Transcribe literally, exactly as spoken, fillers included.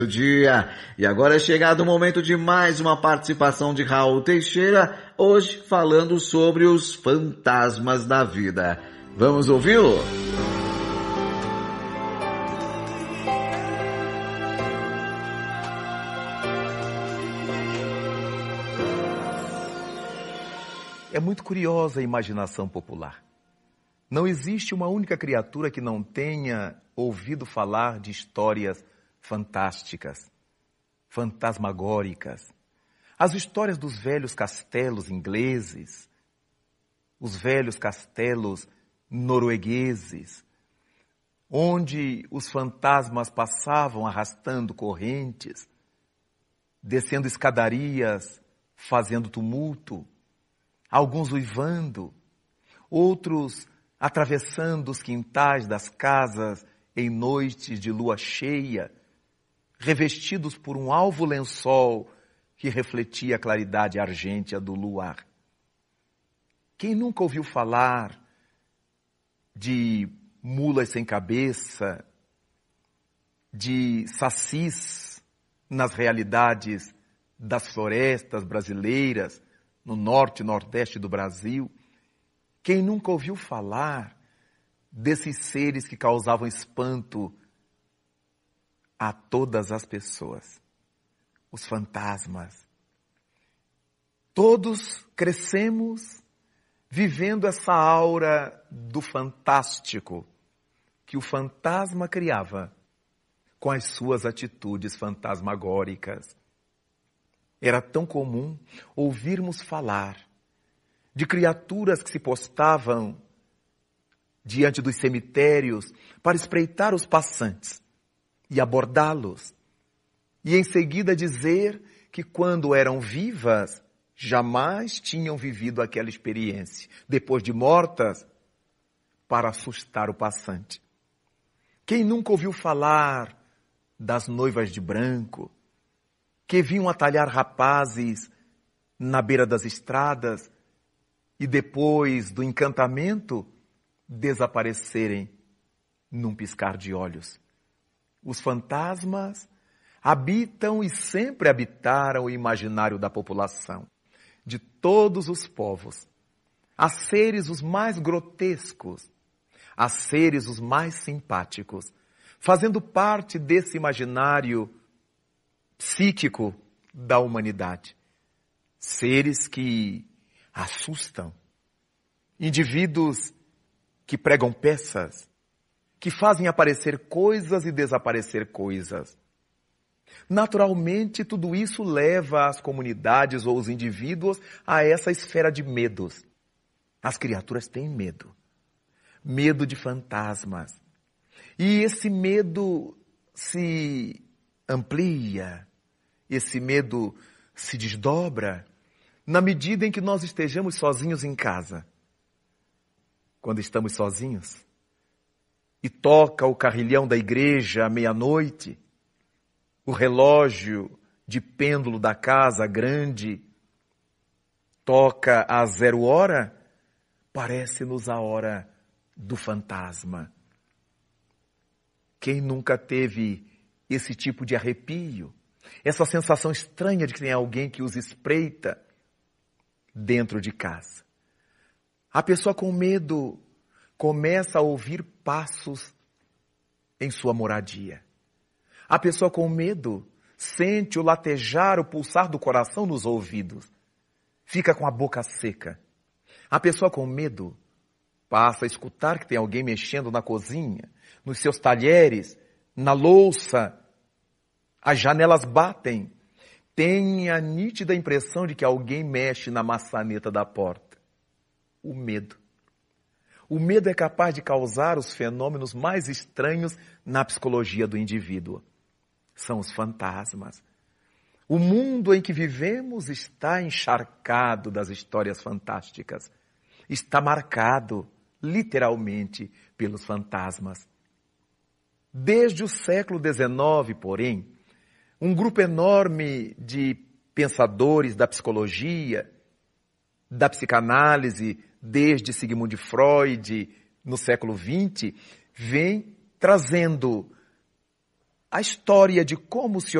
Dia. E agora é chegado o momento de mais uma participação de Raul Teixeira, hoje falando sobre os fantasmas da vida. Vamos ouvi-lo? É muito curiosa a imaginação popular. Não existe uma única criatura que não tenha ouvido falar de histórias fantásticas, fantasmagóricas. As histórias dos velhos castelos ingleses, os velhos castelos noruegueses, onde os fantasmas passavam arrastando correntes, descendo escadarias, fazendo tumulto, alguns uivando, outros atravessando os quintais das casas em noites de lua cheia, revestidos por um alvo lençol que refletia a claridade argêntea do luar. Quem nunca ouviu falar de mulas sem cabeça, de sacis nas realidades das florestas brasileiras, no norte e nordeste do Brasil? Quem nunca ouviu falar desses seres que causavam espanto a todas as pessoas? Os fantasmas. Todos crescemos vivendo essa aura do fantástico que o fantasma criava com as suas atitudes fantasmagóricas. Era tão comum ouvirmos falar de criaturas que se postavam diante dos cemitérios para espreitar os passantes e abordá-los, e em seguida dizer que quando eram vivas, jamais tinham vivido aquela experiência, depois de mortas, para assustar o passante. Quem nunca ouviu falar das noivas de branco, que vinham atalhar rapazes na beira das estradas e depois do encantamento desaparecerem num piscar de olhos? Os fantasmas habitam e sempre habitaram o imaginário da população, de todos os povos. Há seres os mais grotescos, há seres os mais simpáticos, fazendo parte desse imaginário psíquico da humanidade. Seres que assustam, indivíduos que pregam peças, que fazem aparecer coisas e desaparecer coisas. Naturalmente, tudo isso leva as comunidades ou os indivíduos a essa esfera de medos. As criaturas têm medo. Medo de fantasmas. E esse medo se amplia, esse medo se desdobra na medida em que nós estejamos sozinhos em casa. Quando estamos sozinhos e toca o carrilhão da igreja à meia-noite, o relógio de pêndulo da casa grande toca a zero hora, parece-nos a hora do fantasma. Quem nunca teve esse tipo de arrepio, essa sensação estranha de que tem alguém que os espreita dentro de casa? A pessoa com medo começa a ouvir passos em sua moradia. A pessoa com medo sente o latejar, o pulsar do coração nos ouvidos. Fica com a boca seca. A pessoa com medo passa a escutar que tem alguém mexendo na cozinha, nos seus talheres, na louça. As janelas batem. Tem a nítida impressão de que alguém mexe na maçaneta da porta. O medo. O medo é capaz de causar os fenômenos mais estranhos na psicologia do indivíduo. São os fantasmas. O mundo em que vivemos está encharcado das histórias fantásticas. Está marcado, literalmente, pelos fantasmas. Desde o século dezenove, porém, um grupo enorme de pensadores da psicologia, da psicanálise, desde Sigmund Freud, no século vinte, vem trazendo a história de como se